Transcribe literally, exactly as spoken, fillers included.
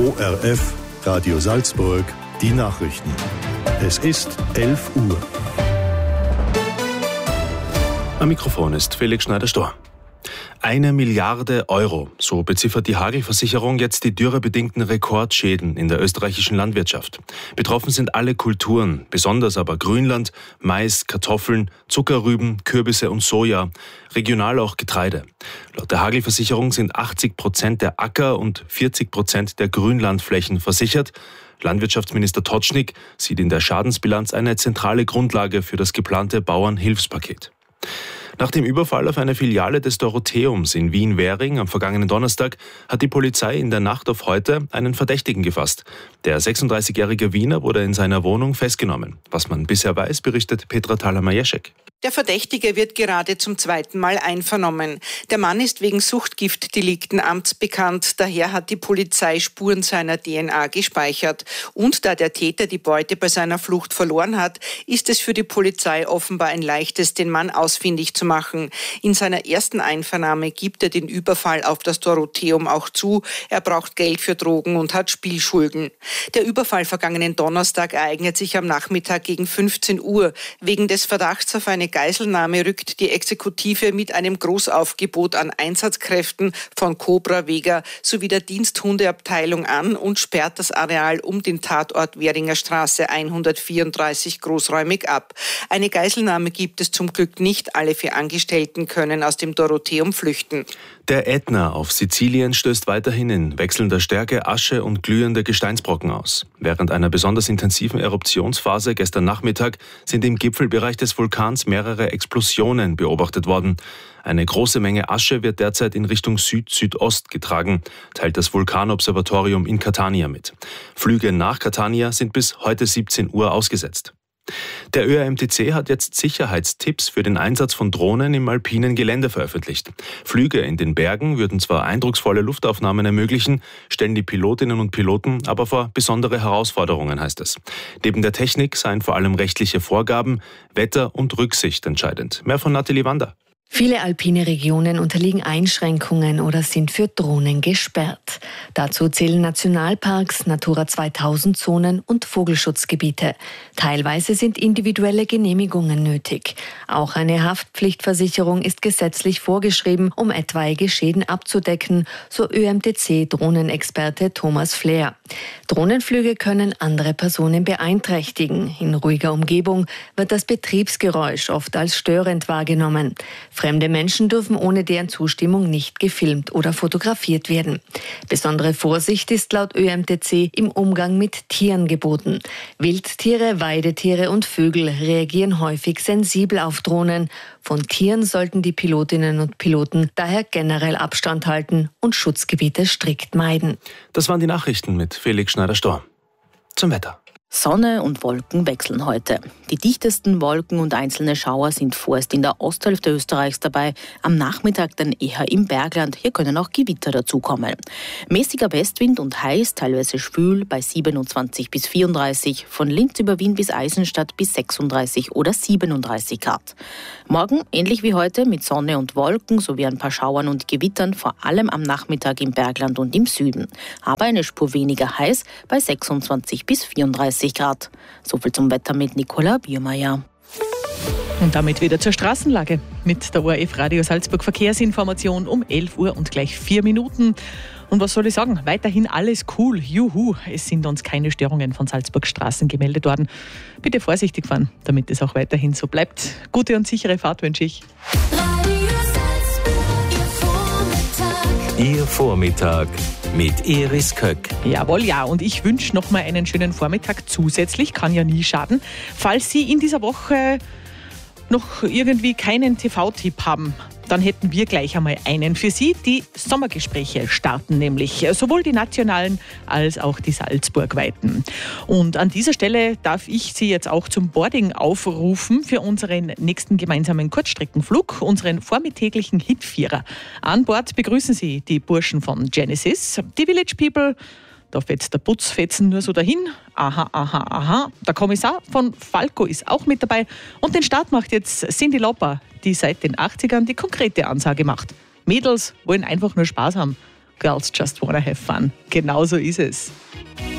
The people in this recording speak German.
O R F, Radio Salzburg, die Nachrichten. Es ist elf Uhr. Am Mikrofon ist Felix Schneider-Stor. Eine Milliarde Euro, so beziffert die Hagelversicherung jetzt die dürrebedingten Rekordschäden in der österreichischen Landwirtschaft. Betroffen sind alle Kulturen, besonders aber Grünland, Mais, Kartoffeln, Zuckerrüben, Kürbisse und Soja, regional auch Getreide. Laut der Hagelversicherung sind achtzig Prozent der Acker- und vierzig Prozent der Grünlandflächen versichert. Landwirtschaftsminister Totschnig sieht in der Schadensbilanz eine zentrale Grundlage für das geplante Bauernhilfspaket. Nach dem Überfall auf eine Filiale des Dorotheums in Wien-Währing am vergangenen Donnerstag hat die Polizei in der Nacht auf heute einen Verdächtigen gefasst. Der sechsunddreißigjährige Wiener wurde in seiner Wohnung festgenommen. Was man bisher weiß, berichtet Petra Thaler-Majeschek. Der Verdächtige wird gerade zum zweiten Mal einvernommen. Der Mann ist wegen Suchtgiftdelikten amtsbekannt. Daher hat die Polizei Spuren seiner D N A gespeichert. Und da der Täter die Beute bei seiner Flucht verloren hat, ist es für die Polizei offenbar ein leichtes, den Mann ausfindig zu machen. In seiner ersten Einvernahme gibt er den Überfall auf das Dorotheum auch zu. Er braucht Geld für Drogen und hat Spielschulden. Der Überfall vergangenen Donnerstag ereignet sich am Nachmittag gegen fünfzehn Uhr. Wegen des Verdachts auf eine Geiselnahme rückt die Exekutive mit einem Großaufgebot an Einsatzkräften von Cobra Vega sowie der Diensthundeabteilung an und sperrt das Areal um den Tatort Währinger Straße hundertvierunddreißig großräumig ab. Eine Geiselnahme gibt es zum Glück nicht. Alle vier Angestellten können aus dem Dorotheum flüchten. Der Ätna auf Sizilien stößt weiterhin in wechselnder Stärke Asche und glühende Gesteinsbrocken aus. Während einer besonders intensiven Eruptionsphase gestern Nachmittag sind im Gipfelbereich des Vulkans mehrere Explosionen beobachtet worden. Eine große Menge Asche wird derzeit in Richtung Süd-Südost getragen, teilt das Vulkanobservatorium in Catania mit. Flüge nach Catania sind bis heute siebzehn Uhr ausgesetzt. Der Ö R M T C hat jetzt Sicherheitstipps für den Einsatz von Drohnen im alpinen Gelände veröffentlicht. Flüge in den Bergen würden zwar eindrucksvolle Luftaufnahmen ermöglichen, stellen die Pilotinnen und Piloten aber vor besondere Herausforderungen, heißt es. Neben der Technik seien vor allem rechtliche Vorgaben, Wetter und Rücksicht entscheidend. Mehr von Nathalie Wander. Viele alpine Regionen unterliegen Einschränkungen oder sind für Drohnen gesperrt. Dazu zählen Nationalparks, Natura zweitausend-Zonen und Vogelschutzgebiete. Teilweise sind individuelle Genehmigungen nötig. Auch eine Haftpflichtversicherung ist gesetzlich vorgeschrieben, um etwaige Schäden abzudecken, so Ö M T C-Drohnenexperte Thomas Flair. Drohnenflüge können andere Personen beeinträchtigen. In ruhiger Umgebung wird das Betriebsgeräusch oft als störend wahrgenommen. Fremde Menschen dürfen ohne deren Zustimmung nicht gefilmt oder fotografiert werden. Besondere Vorsicht ist laut Ö M T C im Umgang mit Tieren geboten. Wildtiere, Weidetiere und Vögel reagieren häufig sensibel auf Drohnen. Von Tieren sollten die Pilotinnen und Piloten daher generell Abstand halten und Schutzgebiete strikt meiden. Das waren die Nachrichten mit Felix Schneider-Stor. Zum Wetter. Sonne und Wolken wechseln heute. Die dichtesten Wolken und einzelne Schauer sind vorerst in der Osthälfte Österreichs dabei, am Nachmittag dann eher im Bergland. Hier können auch Gewitter dazukommen. Mäßiger Westwind und heiß, teilweise schwül bei siebenundzwanzig bis vierunddreißig, von Linz über Wien bis Eisenstadt bis sechsunddreißig oder siebenunddreißig Grad. Morgen ähnlich wie heute mit Sonne und Wolken sowie ein paar Schauern und Gewittern, vor allem am Nachmittag im Bergland und im Süden. Aber eine Spur weniger heiß bei sechsundzwanzig bis vierunddreißig Grad. Soviel zum Wetter mit Nicola Biermeier. Und damit wieder zur Straßenlage mit der O R F Radio Salzburg Verkehrsinformation um elf Uhr und gleich vier Minuten. Und was soll ich sagen? Weiterhin alles cool. Juhu, es sind uns keine Störungen von Salzburg Straßen gemeldet worden. Bitte vorsichtig fahren, damit es auch weiterhin so bleibt. Gute und sichere Fahrt wünsche ich. Ihr Vormittag mit Iris Köck. Jawohl, ja. Und ich wünsche noch mal einen schönen Vormittag zusätzlich. Kann ja nie schaden. Falls Sie in dieser Woche noch irgendwie keinen T V-Tipp haben, dann hätten wir gleich einmal einen für Sie. Die Sommergespräche starten nämlich sowohl die nationalen als auch die Salzburgweiten. Und an dieser Stelle darf ich Sie jetzt auch zum Boarding aufrufen für unseren nächsten gemeinsamen Kurzstreckenflug, unseren vormittäglichen Hitvierer. An Bord begrüßen Sie die Burschen von Genesis, die Village People. Da fetzt der Putzfetzen nur so dahin. Aha, aha, aha. Der Kommissar von Falco ist auch mit dabei. Und den Start macht jetzt Cyndi Lauper, die seit den achtzigern die konkrete Ansage macht. Mädels wollen einfach nur Spaß haben. Girls just wanna have fun. Genauso ist es.